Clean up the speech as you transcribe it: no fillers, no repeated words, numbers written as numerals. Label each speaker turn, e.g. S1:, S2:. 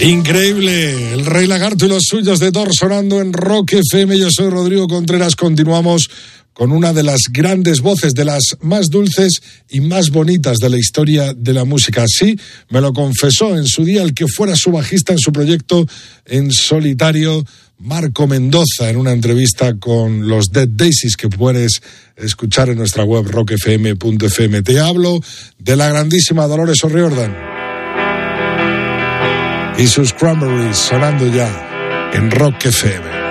S1: Increíble, el Rey Lagarto y los suyos de Thor sonando en Rock FM. Yo soy Rodrigo Contreras, continuamos con una de las grandes voces, de las más dulces y más bonitas de la historia de la música. Así me lo confesó en su día el que fuera su bajista en su proyecto en solitario, Marco Mendoza, en una entrevista con los Dead Daisies que puedes escuchar en nuestra web rockfm.fm. Te hablo de la grandísima Dolores O'Riordan y sus Cranberries sonando ya en Rock FM.